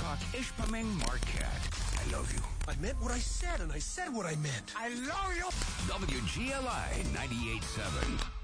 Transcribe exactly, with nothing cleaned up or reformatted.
Talk Ishpeming Marquette. I love you. I meant what I said, and I said what I meant. I love you. W G L I ninety-eight point seven.